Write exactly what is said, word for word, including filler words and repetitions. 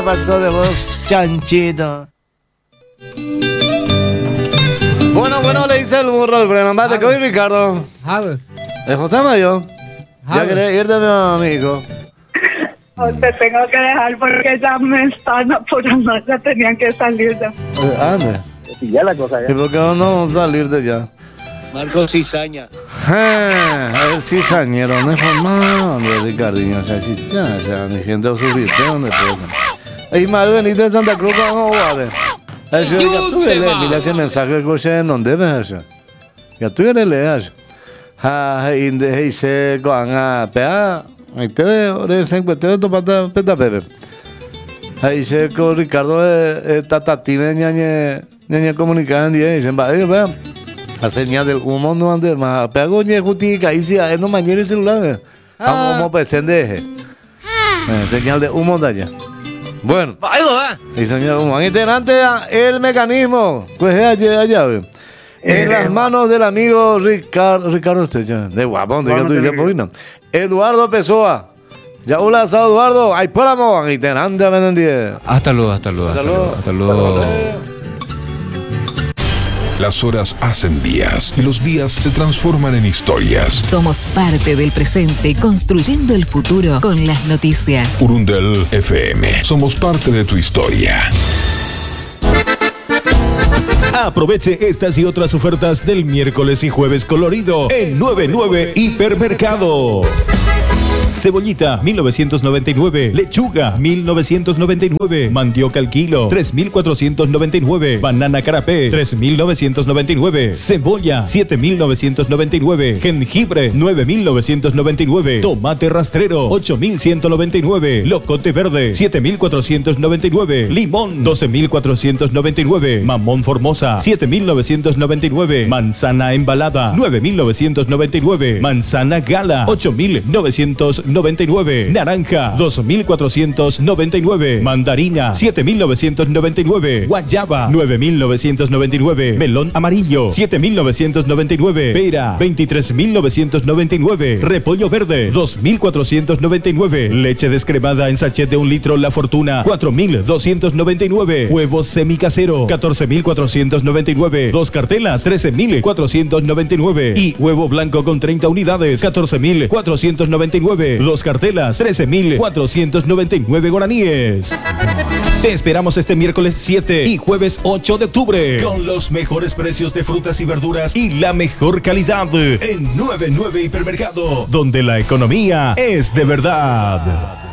pasó de vos, chanchito? Bueno, bueno, le dice el burro al freno. Mate, ¿qué hoy, Ricardo? Javi. Escúchame yo. Ya querés irte, mi amigo. No, te tengo que dejar porque ya me están apurando, ya tenían que salir ya. Eh, ande. Y ya la cosa ya. ¿Y por qué no vamos a salir de allá? Marco Cizaña. Ah, el cizañero, no es formado, Ricardinho, o sea, si ya, o sea, mi gente suficiente, ¿dónde puede? Y mal venir de Santa Cruz, ¿cómo va a ver? Eso ya tuve le mira ese mensaje que coche en donde ves eso. Ya tuve le leas. Ah, inde hice con a pea, ahí te veo, de ese encuentro de topata peta pepe. Ahí se con Ricardo eh tatatime ñañe ñañe comunican y dicen, va, vea. La señal del humo no ande más. Pego ñe jutica y si a no mañana el celular. Vamos a pendeje. Señal de humo de allá. Bueno. Y señal de humo. Aquí delante el mecanismo. Pues allá, allá. En las manos del amigo Ricardo, Ricardo usted ya. De guapón, de que tú dices, pues no. Eduardo Pessoa. Ya hola, Eduardo. Ahí páramo. Aquí delante ven diez. Hasta luego, hasta luego. Hasta luego. Hasta luego. Las horas hacen días y los días se transforman en historias. Somos parte del presente, construyendo el futuro con las noticias. Urundel F M. Somos parte de tu historia. Aproveche estas y otras ofertas del miércoles y jueves colorido en noventa y nueve Hipermercado. Cebollita, mil novecientos noventa y nueve. Lechuga, mil novecientos noventa y nueve. Mandioca al kilo, tres mil cuatrocientos noventa y nueve. Banana carapé, tres mil novecientos noventa y nueve. Cebolla, siete mil novecientos noventa y nueve. Jengibre, nueve mil novecientos noventa y nueve. Tomate rastrero, ocho mil ciento noventa y nueve. Locote verde, siete mil cuatrocientos noventa y nueve. Limón, doce mil cuatrocientos noventa y nueve. Mamón formosa, siete mil novecientos noventa y nueve. Manzana embalada, nueve mil novecientos noventa y nueve. Manzana gala, ocho mil novecientos noventa y nueve. Naranja, dos mil cuatrocientos noventa y nueve. Mandarina, siete mil novecientos noventa y nueve. Guayaba, nueve mil novecientos noventa y nueve. Melón amarillo, siete mil novecientos noventa y nueve. Pera, veintitrés mil novecientos noventa y nueve. Repollo verde, dos mil cuatrocientos noventa y nueve. Leche descremada en sachet de un litro La Fortuna, cuatro mil doscientos noventa y nueve. Huevo semicasero, catorce mil cuatrocientos noventa y nueve. Dos cartelas, trece mil cuatrocientos noventa y nueve. Y huevo blanco con treinta unidades, catorce mil cuatrocientos noventa y nueve. Dos cartelas, trece mil cuatrocientos noventa y nueve guaraníes. Te esperamos este miércoles siete y jueves ocho de octubre con los mejores precios de frutas y verduras y la mejor calidad en noventa y nueve Hipermercado, donde la economía es de verdad.